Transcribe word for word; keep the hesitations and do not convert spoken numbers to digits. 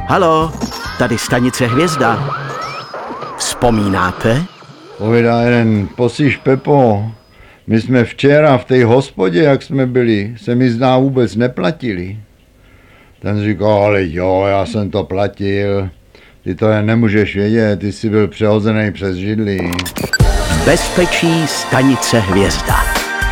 Halo, tady stanice Hvězda. Vzpomínáte? Povídá jeden, posíš Pepo, my jsme včera v té hospodě, jak jsme byli, se mi zdá vůbec neplatili. Ten říkal, ale jo, já jsem to platil, ty to jen nemůžeš vědět, ty jsi byl přehozený přes židli. Bezpečí stanice Hvězda.